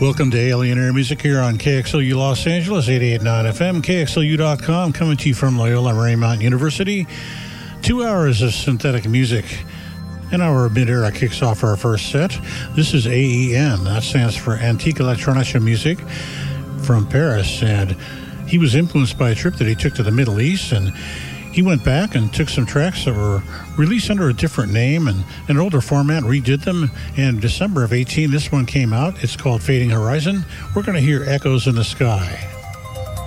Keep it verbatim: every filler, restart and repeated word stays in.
Welcome to Alien Air Music here on K X L U Los Angeles, eighty-eight point nine F M, K X L U dot com, coming to you from Loyola Marymount University. Two hours of synthetic music. An hour of mid-era kicks off our first set. This is A E M. That stands for Antique Electronica Music from Paris. And he was influenced by a trip that he took to the Middle East, and he went back and took some tracks that were released under a different name and an older format, redid them. And December of eighteen, this one came out. It's called Fading Horizon. We're going to hear Echoes in the Sky.